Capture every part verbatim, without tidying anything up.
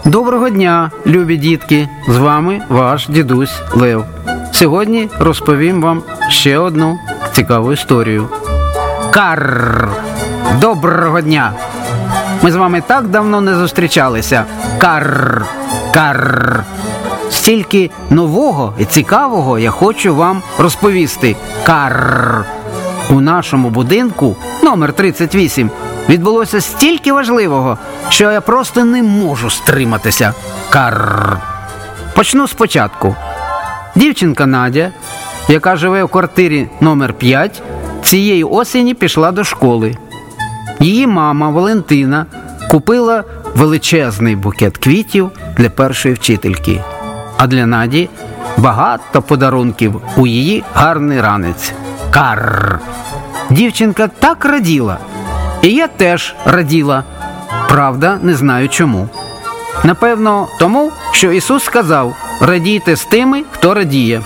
Доброго дня, любі дітки! З вами ваш дідусь Лев. Сьогодні розповім вам ще одну цікаву історію. Карр! Доброго дня! Ми з вами так давно не зустрічалися. Карр! Карр! Стільки нового і цікавого я хочу вам розповісти. Карр! У нашому будинку номер тридцять вісім відбулося стільки важливого, що я просто не можу стриматися. Карр! Почну спочатку. Дівчинка Надя, яка живе в квартирі номер п'ять, цієї осені пішла до школи. Її мама Валентина купила величезний букет квітів для першої вчительки. А для Наді багато подарунків у її гарний ранець. Карр! Дівчинка так раділа. І я теж раділа. Правда, не знаю чому. Напевно, тому, що Ісус сказав: радійте з тими, хто радіє.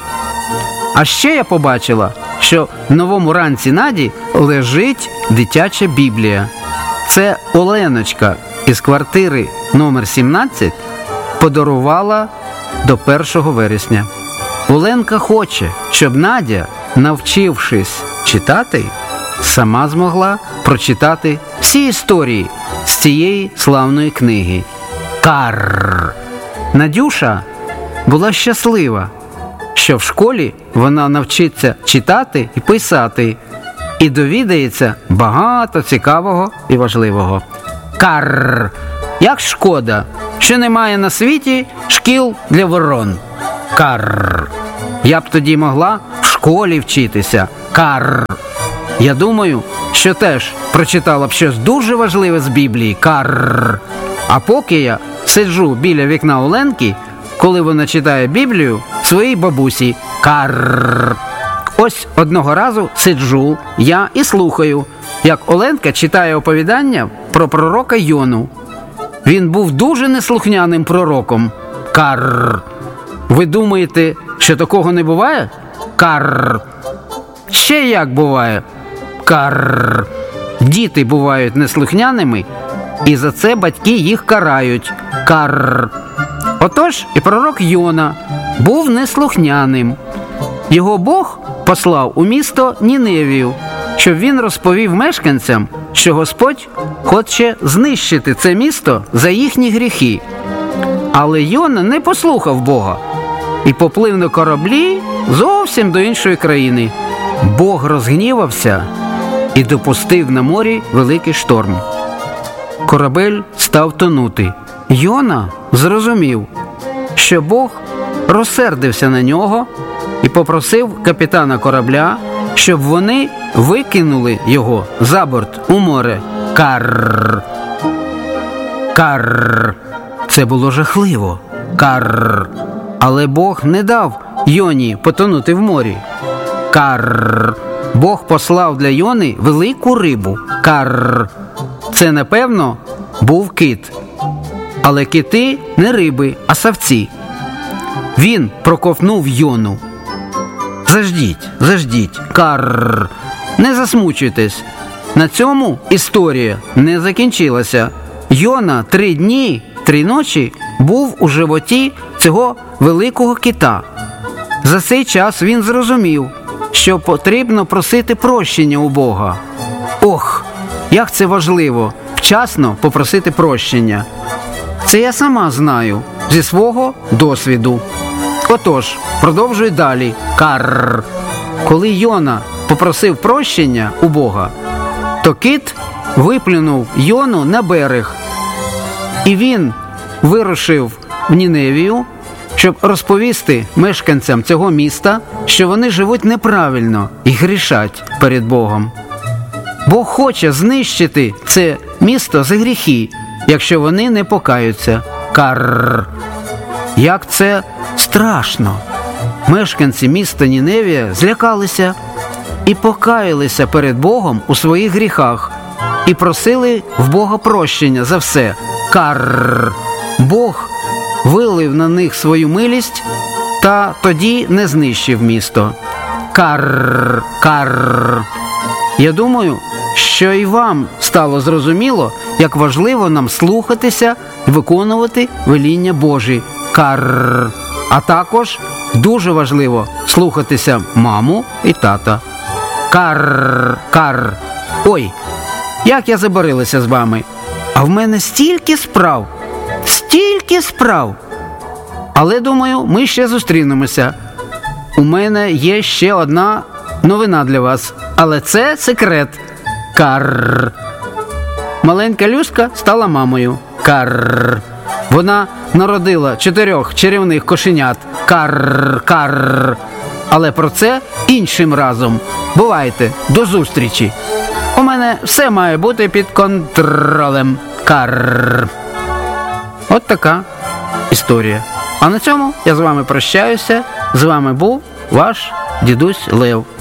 А ще я побачила, що в новому ранці Наді лежить дитяча Біблія. Це Оленочка із квартири номер сімнадцять подарувала до першого вересня. Оленка хоче, щоб Надя, навчившись читати, сама змогла прочитати всі історії з цієї славної книги. Карр! Надюша була щаслива, що в школі вона навчиться читати і писати, і довідається багато цікавого і важливого. Карр! Як шкода, що немає на світі шкіл для ворон. Карр! Я б тоді могла в школі вчитися. Карр! Я думаю, що теж прочитала б щось дуже важливе з Біблії. Карр! А поки я сиджу біля вікна Оленки, коли вона читає Біблію своїй бабусі. Карр! Ось одного разу сиджу я і слухаю, як Оленка читає оповідання про пророка Йону. Він був дуже неслухняним пророком. Карр! Ви думаєте, що такого не буває? Карр! Ще як буває? Карр! Діти бувають неслухняними, і за це батьки їх карають. Карр! Отож і пророк Йона був неслухняним. Його Бог послав у місто Ніневію, щоб він розповів мешканцям, що Господь хоче знищити це місто за їхні гріхи. Але Йона не послухав Бога і поплив на кораблі зовсім до іншої країни. Бог розгнівався і допустив на морі великий шторм. Корабель став тонути. Йона зрозумів, що Бог розсердився на нього і попросив капітана корабля, щоб вони викинули його за борт у море. Карр! Карр! Це було жахливо. Карр! Але Бог не дав Йоні потонути в морі. Карр! Бог послав для Йони велику рибу. Карр! Це, напевно, був кит. Але кити не риби, а савці. Він проковтнув Йону. Заждіть, заждіть, карр! Не засмучуйтесь. На цьому історія не закінчилася. Йона три дні, три ночі був у животі цього великого кита. За цей час він зрозумів, що потрібно просити прощення у Бога. Ох, як це важливо вчасно попросити прощення. Це я сама знаю зі свого досвіду. Отож, продовжуй далі. Карр! Коли Йона попросив прощення у Бога, то кит виплюнув Йону на берег. І він вирушив в Ніневію, щоб розповісти мешканцям цього міста, що вони живуть неправильно і грішать перед Богом. Бог хоче знищити це місто за гріхи, якщо вони не покаються. Карр! Як це страшно! Мешканці міста Ніневія злякалися і покаялися перед Богом у своїх гріхах і просили в Бога прощення за все. Карр! Бог вилив на них свою милість та тоді не знищив місто. Карр! Карр! Я думаю, що і вам стало зрозуміло, як важливо нам слухатися і виконувати веління Божі. Карр. А також дуже важливо слухатися маму і тата. Карр, карр. Ой, як я забарилася з вами. А в мене стільки справ, стільки справ. Але, думаю, ми ще зустрінемося. У мене є ще одна новина для вас. Але це секрет. Карр. Маленька Люська стала мамою. Карр. Вона народила чотирьох чарівних кошенят. Карр, карр. Але про це іншим разом. Бувайте, до зустрічі. У мене все має бути під контролем. Карр. От така історія. А на цьому я з вами прощаюся. З вами був ваш дідусь Лев.